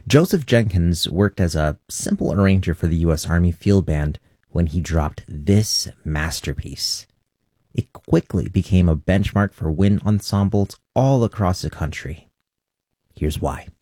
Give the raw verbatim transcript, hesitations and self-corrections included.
Joseph Jenkins worked as a simple arranger for the U S Army Field Band when he dropped this masterpiece. It quickly became a benchmark for wind ensembles all across the country. Here's why.